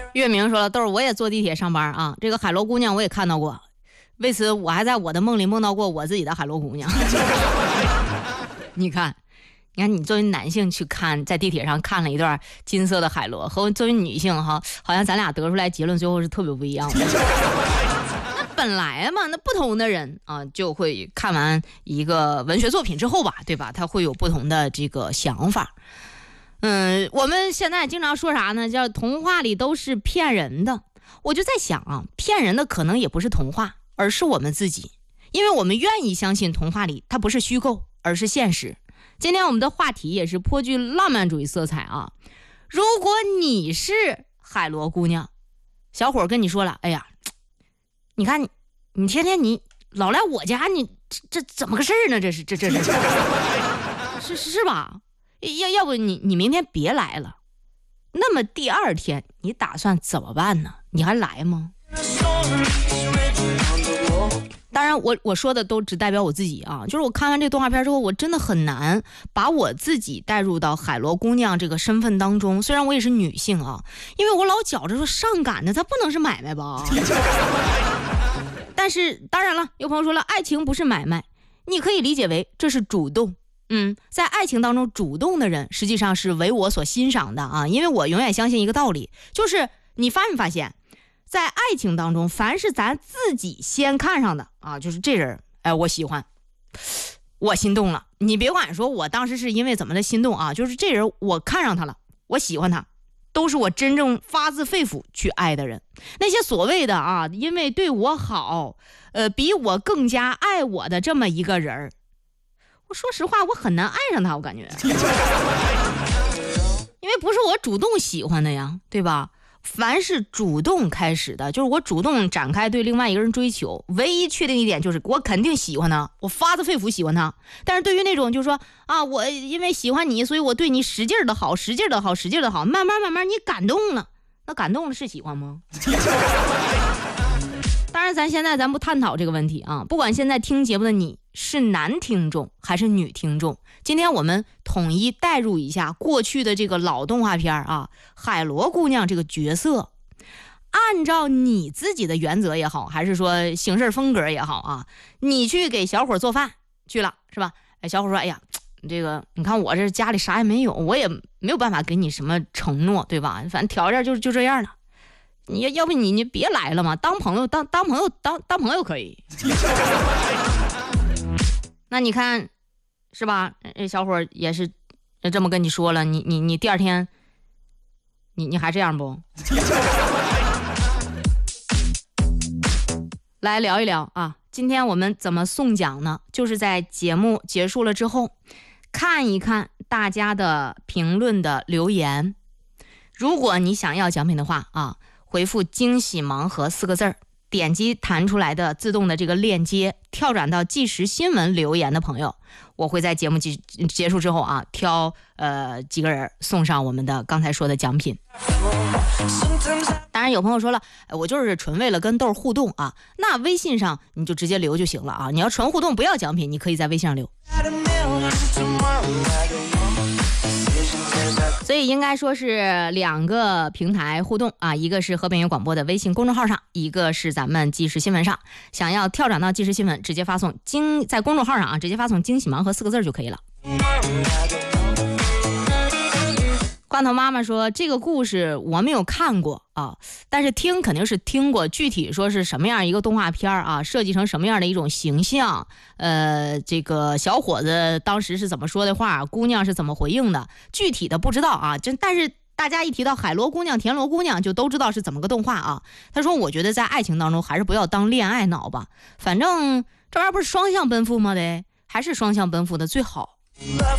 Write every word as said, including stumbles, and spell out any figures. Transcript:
月明说了，豆儿我也坐地铁上班啊，这个海螺姑娘我也看到过，为此我还在我的梦里梦到过我自己的海螺姑娘。你看你看你作为男性去看，在地铁上看了一段金色的海螺，和作为女性哈，好像咱俩得出来结论最后是特别不一样的。那本来嘛，那不同的人啊，就会看完一个文学作品之后吧，对吧？他会有不同的这个想法。嗯，我们现在经常说啥呢？叫童话里都是骗人的。我就在想啊，骗人的可能也不是童话，而是我们自己，因为我们愿意相信童话里它不是虚构，而是现实。今天我们的话题也是颇具浪漫主义色彩啊。如果你是海螺姑娘，小伙跟你说了，哎呀，你看你你天天你老来我家，你这这怎么个事儿呢？这是这这这是是是吧？要要不你你明天别来了，那么第二天你打算怎么办呢？你还来吗？当然我我说的都只代表我自己啊，就是我看完这个动画片之后，我真的很难把我自己带入到海螺姑娘这个身份当中。虽然我也是女性啊，因为我老觉着说上赶的它不能是买卖吧。但是当然了，有朋友说了，爱情不是买卖，你可以理解为这是主动。嗯，在爱情当中主动的人实际上是为我所欣赏的啊，因为我永远相信一个道理，就是你发没发现，在爱情当中，凡是咱自己先看上的啊，就是这人，哎，我喜欢，我心动了。你别管说我当时是因为怎么的心动啊，就是这人我看上他了，我喜欢他，都是我真正发自肺腑去爱的人。那些所谓的啊，因为对我好，呃，比我更加爱我的这么一个人，我说实话，我很难爱上他，我感觉，因为不是我主动喜欢的呀，对吧？凡是主动开始的，就是我主动展开对另外一个人追求，唯一确定一点就是我肯定喜欢他，我发自肺腑喜欢他。但是对于那种就是说啊，我因为喜欢你，所以我对你使劲的好，使劲的好，使劲的好，慢慢慢慢你感动了，那感动了是喜欢吗？当然咱现在咱不探讨这个问题啊，不管现在听节目的你是男听众还是女听众，今天我们统一带入一下过去的这个老动画片啊，海螺姑娘这个角色，按照你自己的原则也好，还是说行事风格也好啊，你去给小伙做饭去了是吧？哎，小伙说，哎呀，这个你看我这家里啥也没有，我也没有办法给你什么承诺，对吧？反正条件就就这样了。你要不你你别来了嘛，当朋友当当朋友当当朋友可以。那你看是吧？这小伙也是这么跟你说了，你你你第二天你你还这样不？来聊一聊啊，今天我们怎么送奖呢？就是在节目结束了之后，看一看大家的评论的留言。如果你想要奖品的话啊，回复惊喜盲盒四个字儿，点击弹出来的自动的这个链接，跳转到即时新闻留言的朋友，我会在节目结结束之后啊，挑呃几个人送上我们的刚才说的奖品。当然有朋友说了，我就是纯为了跟豆互动啊，那微信上你就直接留就行了啊。你要纯互动不要奖品，你可以在微信上留。所以应该说是两个平台互动啊，一个是和平广播的微信公众号上，一个是咱们即时新闻上。想要跳转到即时新闻，直接发送惊在公众号上啊，直接发送惊喜盲盒四个字就可以了。罐头妈妈说，这个故事我没有看过啊，但是听肯定是听过，具体说是什么样一个动画片啊，设计成什么样的一种形象，呃，这个小伙子当时是怎么说的话，姑娘是怎么回应的，具体的不知道啊，真但是大家一提到海螺姑娘、田螺姑娘，就都知道是怎么个动画啊。他说，我觉得在爱情当中还是不要当恋爱脑吧，反正这玩意儿不是双向奔赴吗的，还是双向奔赴的最好。